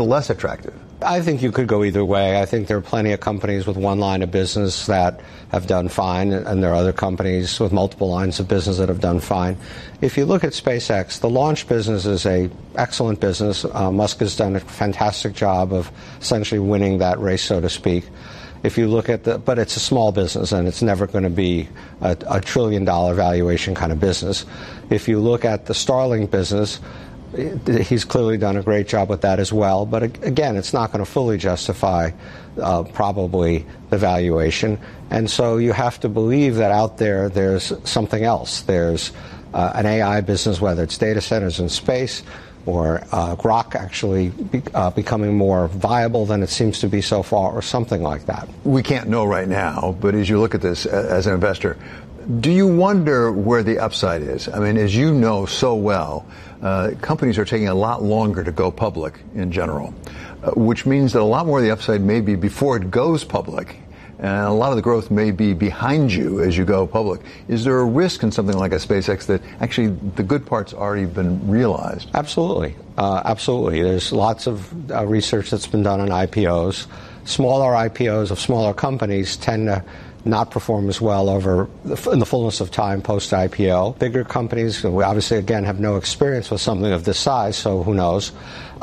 less attractive? I think you could go either way. I think there are plenty of companies with one line of business that have done fine, and there are other companies with multiple lines of business that have done fine. If you look at SpaceX, the launch business is an excellent business. Musk has done a fantastic job of essentially winning that race, so to speak. If you look at but it's a small business, and it's never going to be a $1 trillion valuation kind of business. If you look at the Starlink business, he's clearly done a great job with that as well. But again, it's not going to fully justify probably the valuation. And so you have to believe that out there's something else. There's an AI business, whether it's data centers in space or Grok actually becoming more viable than it seems to be so far, or something like that. We can't know right now, but as you look at this as an investor, do you wonder where the upside is? I mean, as you know so well, companies are taking a lot longer to go public in general, which means that a lot more of the upside may be before it goes public, and a lot of the growth may be behind you as you go public. Is there a risk in something like a SpaceX that actually the good part's already been realized? Absolutely. Absolutely. There's lots of research that's been done on IPOs. Smaller IPOs of smaller companies tend to not perform as well in the fullness of time post-IPO. Bigger companies, we obviously, again, have no experience with something of this size, so who knows.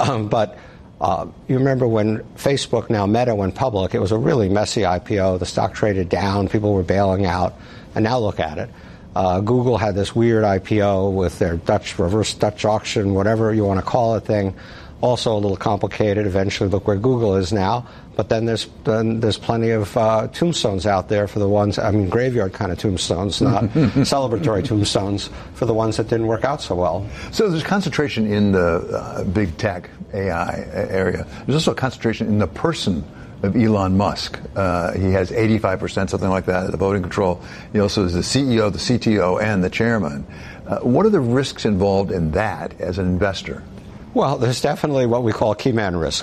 But you remember when Facebook, now Meta, went public, it was a really messy IPO. The stock traded down, people were bailing out, and now look at it. Google had this weird IPO with their reverse Dutch auction, whatever you want to call it thing. Also a little complicated. Eventually, look where Google is now. But then there's plenty of tombstones out there for the ones, graveyard kind of tombstones, not celebratory tombstones, for the ones that didn't work out so well. So there's concentration in the big tech AI area. There's also a concentration in the person of Elon Musk. He has 85%, something like that, of the voting control. He also is the CEO, the CTO, and the chairman. What are the risks involved in that as an investor? Well, there's definitely what we call key man risk.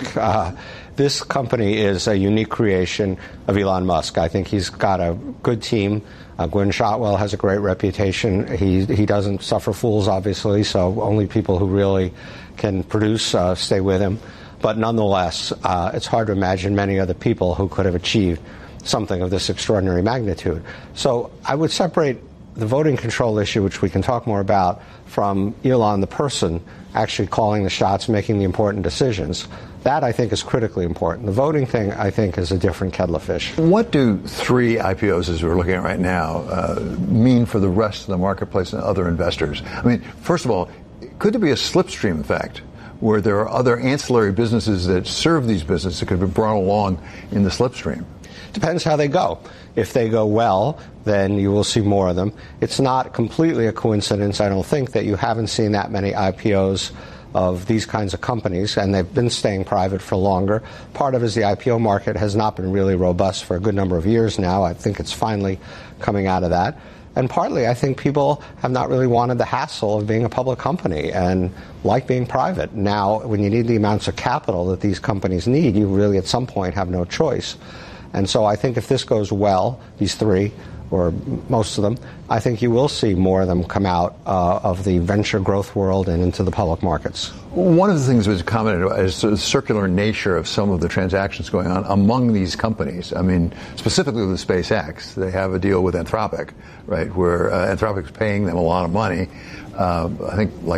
This company is a unique creation of Elon Musk. I think he's got a good team. Gwynne Shotwell has a great reputation. He doesn't suffer fools, obviously, so only people who really can produce stay with him. But nonetheless, it's hard to imagine many other people who could have achieved something of this extraordinary magnitude. So I would separate the voting control issue, which we can talk more about, from Elon the person actually calling the shots, making the important decisions. That, I think, is critically important. The voting thing, I think, is a different kettle of fish. What do 3 IPOs, as we're looking at right now, mean for the rest of the marketplace and other investors? I mean, first of all, could there be a slipstream effect where there are other ancillary businesses that serve these businesses that could be brought along in the slipstream? Depends how they go. If they go well, then you will see more of them. It's not completely a coincidence, I don't think, that you haven't seen that many IPOs of these kinds of companies, and they've been staying private for longer. Part of it is the IPO market has not been really robust for a good number of years now. I think it's finally coming out of that. And partly, I think people have not really wanted the hassle of being a public company and like being private. Now, when you need the amounts of capital that these companies need, you really at some point have no choice. And so I think if this goes well, these 3, or most of them, I think you will see more of them come out of the venture growth world and into the public markets. One of the things that was commented is the circular nature of some of the transactions going on among these companies. I mean, specifically with SpaceX, they have a deal with Anthropic, right, where Anthropic's paying them a lot of money, I think like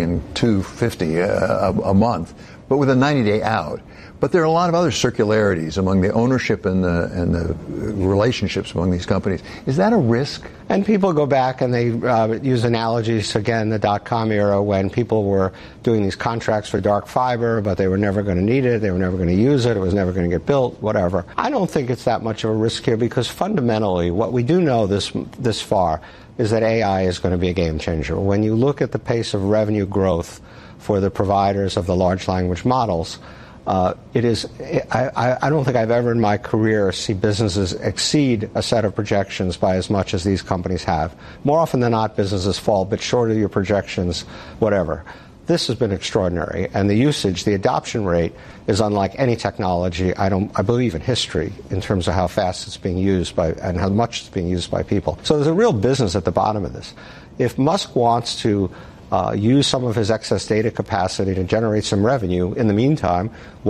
$1.25 billion a month, but with a 90-day out. But there are a lot of other circularities among the ownership and the relationships among these companies. Is that a risk? And people go back and they use analogies, again, the dot-com era, when people were doing these contracts for dark fiber, but they were never going to need it, they were never going to use it, it was never going to get built, whatever. I don't think it's that much of a risk here, because fundamentally what we do know this far is that AI is going to be a game changer. When you look at the pace of revenue growth for the providers of the large language models, I don't think I've ever in my career seen businesses exceed a set of projections by as much as these companies have. More often than not, businesses fall a bit short of your projections, whatever. This has been extraordinary, and the usage, the adoption rate is unlike any technology I believe in history in terms of how fast it's being used by and how much it's being used by people. So there's a real business at the bottom of this. If Musk wants to use some of his excess data capacity to generate some revenue. In the meantime,